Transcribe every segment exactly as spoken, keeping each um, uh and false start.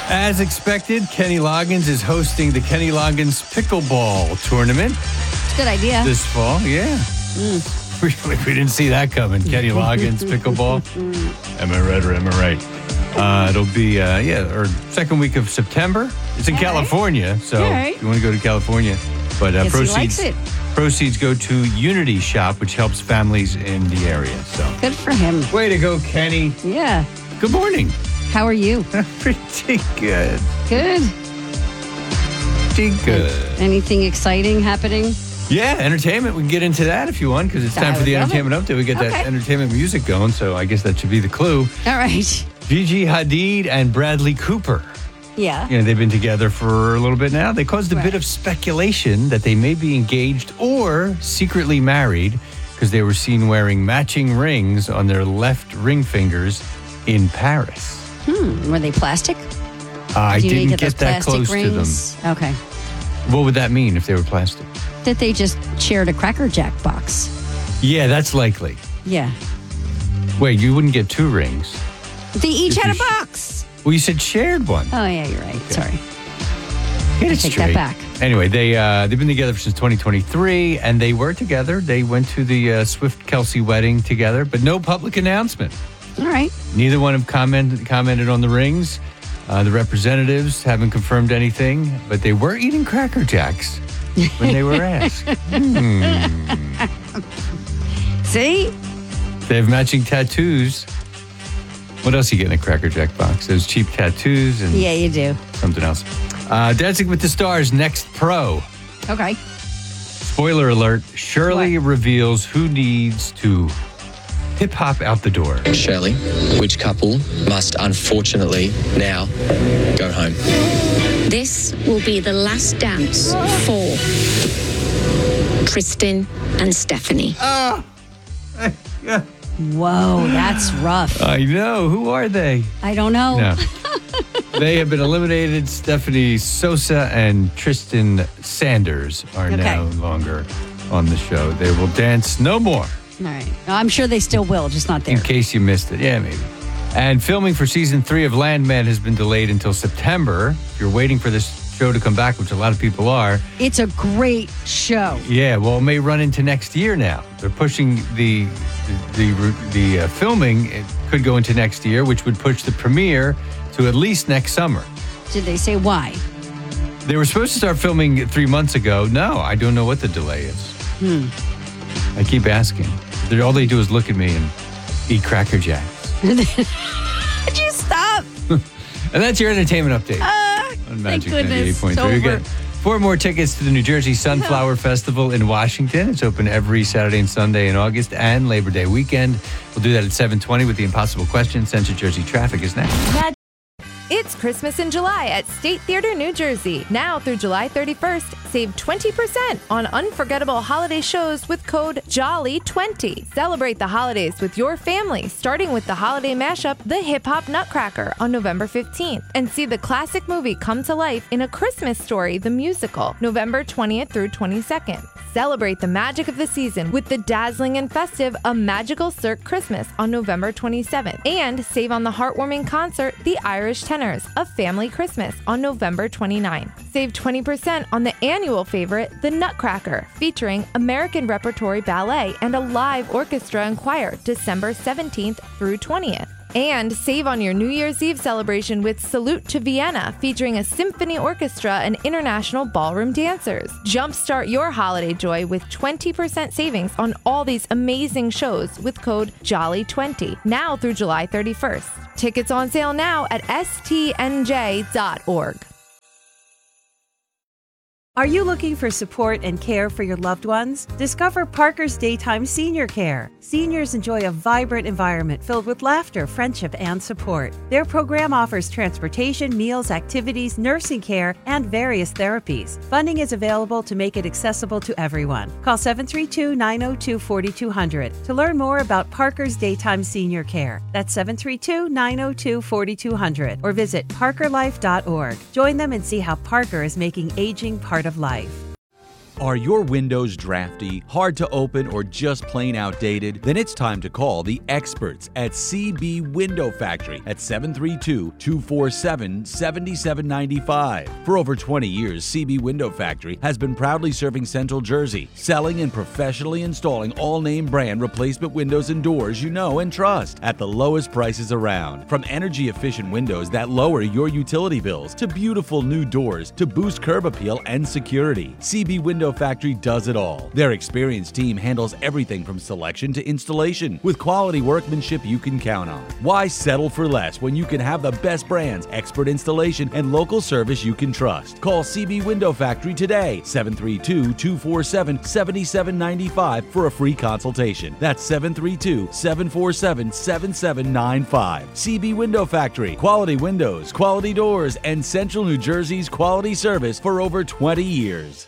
As expected, Kenny Loggins is hosting the Kenny Loggins Pickleball Tournament It's a good idea. this fall. Yeah. Mm. We, we didn't see that coming. Kenny Loggins Pickleball. Am I right or am I right? Uh, it'll be, uh, yeah, or second week of September. It's in All California, right. so All right. if you want to go to California. But uh, Guess he proceeds, likes it. proceeds go to Unity Shop, which helps families in the area. So Good for him. way to go, Kenny. Yeah. Good morning. How are you? Pretty good. Good. Pretty good. Anything exciting happening? Yeah, entertainment. We can get into that if you want, because it's time I for the would love entertainment update. We get that Okay. entertainment music going, so I guess that should be the clue. All right. Gigi Hadid and Bradley Cooper. Yeah. You know, they've been together for a little bit now. They caused a Right. bit of speculation that they may be engaged or secretly married because they were seen wearing matching rings on their left ring fingers in Paris. Hmm. Were they plastic? I Do you didn't get get those that plastic close rings? to them. Okay. What would that mean if they were plastic? That they just shared a Cracker Jack box. Yeah, that's likely. Yeah. Wait, you wouldn't get two rings. They each If had a you sh- box. Well, you said shared one. Oh, yeah, you're right. Sorry. Get it take straight. that back. Anyway, they uh, they've been together since twenty twenty-three, and they were together. They went to the uh, Swift Kelsey wedding together, but no public announcement. All right. Neither one have commented commented on the rings. Uh, the representatives haven't confirmed anything, but they were eating Cracker Jacks when they were asked. See? They have matching tattoos. What else you get in a Cracker Jack box? Those cheap tattoos and Yeah, you do. something else. Uh, Dancing with the Stars Next Pro. Okay. Spoiler alert, Shirley reveals who needs to hip hop out the door. Shirley, which couple must unfortunately now go home? This will be the last dance for Tristan and Stephanie. Whoa, that's rough. I know. Who are they? I don't know. No. They have been eliminated. Stephanie Sosa and Tristan Sanders are Okay. no longer on the show. They will dance no more, All right. I'm sure they still will, just not there. in case you missed it. Yeah, maybe. And filming for season three of Landman has been delayed until September. If you're waiting for this show to come back, which a lot of people are, It's a great show. yeah, well, it may run into next year now. They're pushing the the the, the uh, filming. It could go into next year, which would push the premiere to at least next summer. Did they say why? They were supposed to start filming three months ago. No, I don't know what the delay is. Hmm. I keep asking. They're, all they do is look at me and eat Cracker Jacks. Would you stop? And that's your entertainment update Uh, on thank Magic goodness. ninety-eight point three. You It's over. get four more tickets to the New Jersey Sunflower Festival in Washington. It's open every Saturday and Sunday in August and Labor Day weekend. We'll do that at seven twenty with the Impossible Question. Central Jersey Traffic is next. It's Christmas in July at State Theater, New Jersey. Now through July thirty-first, save twenty percent on unforgettable holiday shows with code jolly twenty. Celebrate the holidays with your family, starting with the holiday mashup, The Hip Hop Nutcracker, on November fifteenth. And see the classic movie come to life in A Christmas Story, the musical, November twentieth through twenty-second. Celebrate the magic of the season with the dazzling and festive A Magical Cirque Christmas on November twenty-seventh. And save on the heartwarming concert, The Irish Tenors, A Family Christmas, on November twenty-ninth. Save twenty percent on the annual favorite, The Nutcracker, featuring American Repertory Ballet and a live orchestra and choir, December seventeenth through twentieth. And save on your New Year's Eve celebration with Salute to Vienna, featuring a symphony orchestra and international ballroom dancers. Jumpstart your holiday joy with twenty percent savings on all these amazing shows with code jolly twenty, now through July thirty-first. Tickets on sale now at S T N J dot org. Are you looking for support and care for your loved ones? Discover Parker's Daytime Senior Care. Seniors enjoy a vibrant environment filled with laughter, friendship, and support. Their program offers transportation, meals, activities, nursing care, and various therapies. Funding is available to make it accessible to everyone. Call seven three two, nine zero two, four two zero zero to learn more about Parker's Daytime Senior Care. That's seven three two, nine zero two, four two zero zero or visit parker life dot org. Join them and see how Parker is making aging part of life. Are your windows drafty, hard to open, or just plain outdated? Then it's time to call the experts at C B Window Factory at seven three two, two four seven, seven seven nine five. For over twenty years, C B Window Factory has been proudly serving Central Jersey, selling and professionally installing all name brand replacement windows and doors you know and trust at the lowest prices around. From energy efficient windows that lower your utility bills to beautiful new doors to boost curb appeal and security, C B Window Factory does it all. Their experienced team handles everything from selection to installation with quality workmanship you can count on. Why settle for less when you can have the best brands, expert installation, and local service you can trust? Call C B Window Factory today, seven three two, two four seven, seven seven nine five for a free consultation. That's seven three two, seven four seven, seven seven nine five. C B Window Factory, quality windows, quality doors, and Central New Jersey's quality service for over twenty years.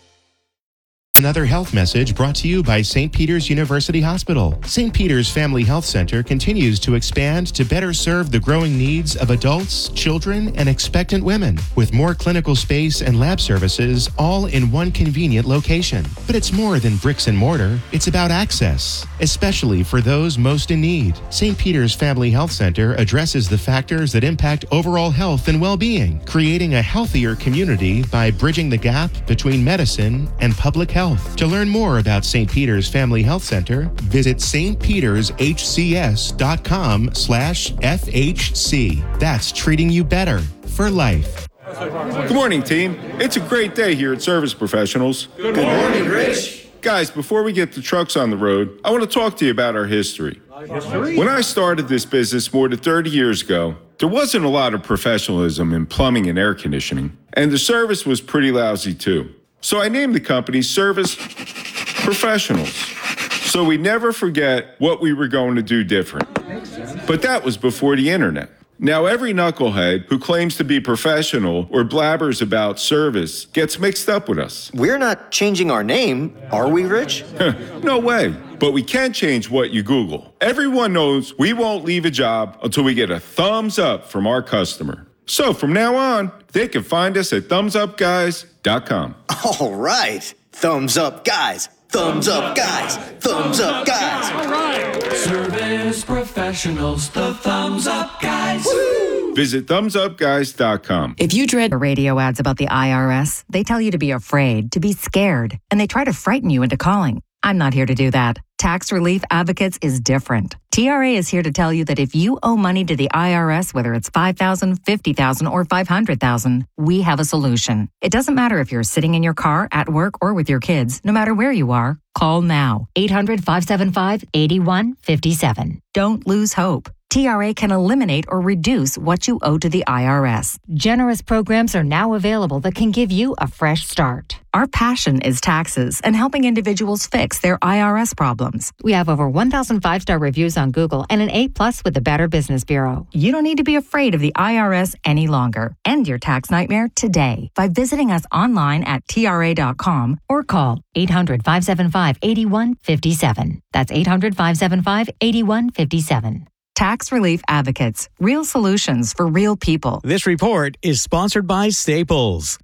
Another health message brought to you by Saint Peter's University Hospital. Saint Peter's Family Health Center continues to expand to better serve the growing needs of adults, children, and expectant women, with more clinical space and lab services all in one convenient location. But it's more than bricks and mortar. It's about access, especially for those most in need. Saint Peter's Family Health Center addresses the factors that impact overall health and well-being, creating a healthier community by bridging the gap between medicine and public health. To learn more about Saint Peter's Family Health Center, visit s t peters h c s dot com slash F H C. That's treating you better for life. Good morning, team. It's a great day here at Service Professionals. Good morning, Rich. Guys, before we get the trucks on the road, I want to talk to you about our history. History? When I started this business more than thirty years ago, there wasn't a lot of professionalism in plumbing and air conditioning, and the service was pretty lousy too. So I named the company Service Professionals, so we never forget what we were going to do different. But that was before the internet. Now every knucklehead who claims to be professional or blabbers about service gets mixed up with us. We're not changing our name, are we, Rich? No way. But we can change what you Google. Everyone knows we won't leave a job until we get a thumbs up from our customer. So from now on, they can find us at thumbs up guys dot com. All right. Thumbs up, guys. Thumbs up, guys. Thumbs up, guys. All right. Service Professionals, the Thumbs Up Guys. Woo! Visit thumbs up guys dot com. If you dread radio ads about the I R S, they tell you to be afraid, to be scared, and they try to frighten you into calling. I'm not here to do that. Tax Relief Advocates is different. T R A is here to tell you that if you owe money to the I R S, whether it's five thousand dollars, fifty thousand dollars, or five hundred thousand dollars, we have a solution. It doesn't matter if you're sitting in your car, at work, or with your kids. No matter where you are, call now. eight hundred, five seven five, eight one five seven. Don't lose hope. T R A can eliminate or reduce what you owe to the I R S. Generous programs are now available that can give you a fresh start. Our passion is taxes and helping individuals fix their I R S problems. We have over one thousand five-star reviews on Google and an A plus with the Better Business Bureau. You don't need to be afraid of the I R S any longer. End your tax nightmare today by visiting us online at T R A dot com or call eight hundred, five seven five, eight one five seven. That's eight hundred, five seven five, eight one five seven. Tax Relief Advocates. Real solutions for real people. This report is sponsored by Staples.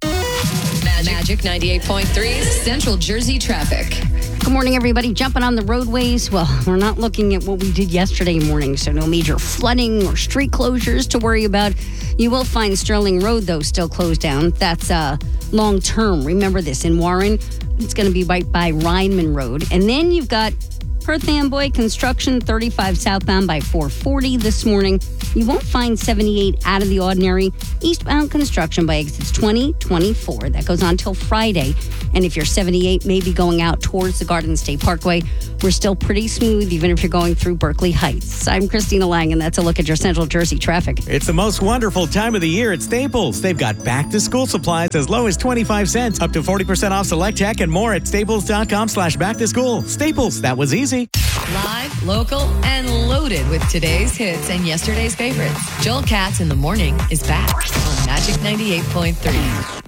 Magic ninety-eight point three's Central Jersey traffic. Good morning, everybody. Jumping on the roadways. Well, we're not looking at what we did yesterday morning, so no major flooding or street closures to worry about. You will find Sterling Road, though, still closed down. That's uh, long term. Remember this. In Warren, it's going to be right by Rhineman Road. And then you've got Perth Amboy construction, thirty-five southbound by four forty this morning. You won't find seventy-eight out of the ordinary. Eastbound construction by exits twenty, twenty-four. That goes on till Friday. And if you're seventy-eight, maybe going out towards the Garden State Parkway, we're still pretty smooth, even if you're going through Berkeley Heights. I'm Christina Lang, and that's a look at your Central Jersey traffic. It's the most wonderful time of the year at Staples. They've got back-to-school supplies as low as twenty-five cents, up to forty percent off select tech, and more at staples dot com slash back to school. Staples, that was easy. Live, local, and loaded with today's hits and yesterday's favorites. Joel Katz in the Morning is back on Magic ninety-eight point three.